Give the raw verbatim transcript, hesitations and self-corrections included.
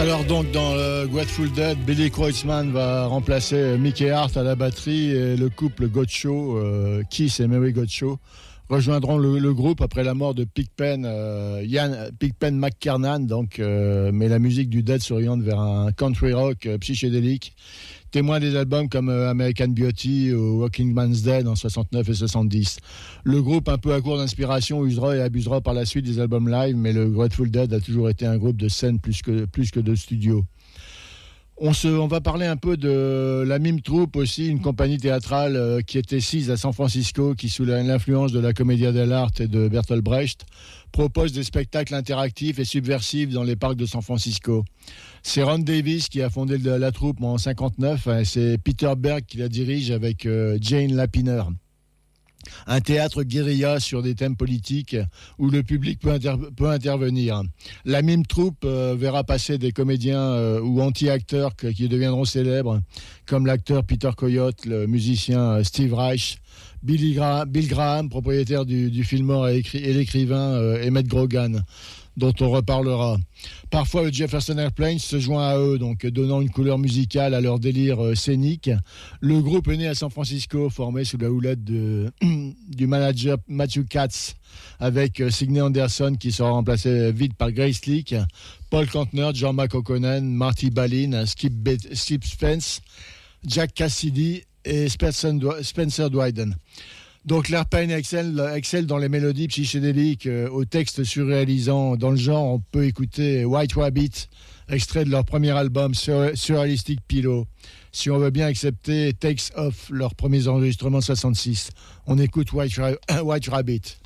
Alors donc dans le Grateful Dead, Billy Kreutzmann va remplacer Mickey Hart à la batterie et le couple Gottscho, euh, Keith et Mary Gottscho, rejoindront le, le groupe après la mort de Pigpen, euh, Ian Pigpen McKernan. Donc, euh, mais la musique du Dead s'oriente vers un country rock euh, psychédélique, témoin des albums comme euh, American Beauty ou Walking Man's Dead en soixante-neuf et soixante-dix. Le groupe, un peu à court d'inspiration, usera et abusera par la suite des albums live, mais le Grateful Dead a toujours été un groupe de scène plus que, plus que de studio. On, se, on va parler un peu de la Mime Troupe aussi, une compagnie théâtrale euh, qui était sise à San Francisco, qui sous l'influence de la Commedia dell'arte et de Bertolt Brecht, propose des spectacles interactifs et subversifs dans les parcs de San Francisco. C'est Ron Davis qui a fondé la, la troupe en cinquante-neuf, et c'est Peter Berg qui la dirige avec euh, Jane Lapiner. Un théâtre guérilla sur des thèmes politiques où le public peut, inter- peut intervenir. La Mime Troupe euh, verra passer des comédiens euh, ou anti-acteurs que, qui deviendront célèbres, comme l'acteur Peter Coyote, le musicien euh, Steve Reich, Billy Gra- Bill Graham, propriétaire du, du Fillmore et, écri- et l'écrivain euh, Emmett Grogan, dont on reparlera. Parfois, le Jefferson Airplane se joint à eux, donc donnant une couleur musicale à leur délire euh, scénique. Le groupe est né à San Francisco, formé sous la houlette de, du manager Matthew Katz, avec euh, Signe Anderson qui sera remplacé vite par Grace Leak, Paul Kantner, John McConan, Marty Balin, Skip, Be- Skip Spence, Jack Cassidy et Spencer, Spencer Dwyden. Donc l'Airplane excelle, excelle dans les mélodies psychédéliques euh, au texte surréalisant. Dans le genre, on peut écouter White Rabbit, extrait de leur premier album Sur- Surrealistic Pillow. Si on veut bien accepter Takes Off, leurs premiers enregistrements soixante-six. On écoute White, Ra- White Rabbit.